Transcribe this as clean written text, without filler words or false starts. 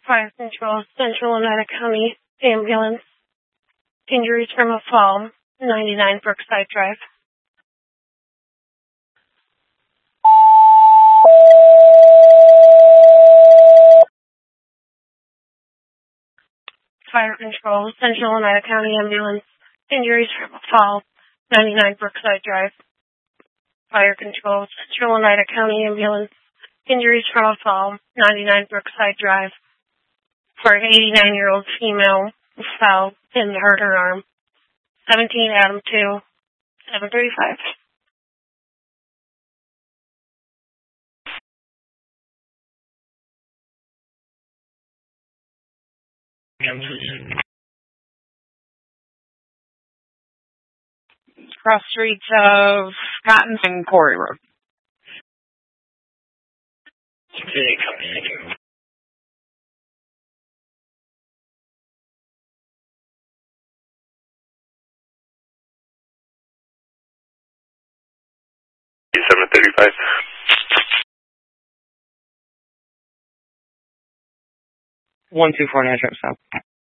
Fire Control, Central Oneida County Ambulance. Injuries from a fall, 99 Brookside Drive. Fire Control, Central Oneida County Ambulance. Injuries from a fall, 99 Brookside Drive. Fire Control, Central Oneida County Ambulance. Injuries from a fall, 99 Brookside Drive. For an 89-year-old female who fell and hurt her arm. 17 Adam 2, 735. Cross streets of Cotton and Quarry Road. $735. 124 Natural South.